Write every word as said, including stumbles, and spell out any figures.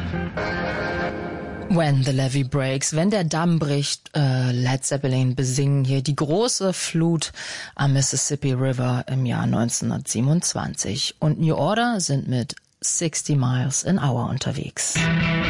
When the Levee Breaks, wenn der Damm bricht, äh, Led Zeppelin besingen hier die große Flut am Mississippi River im Jahr neunzehnhundertsiebenundzwanzig. Und New Order sind mit sixty miles an hour unterwegs.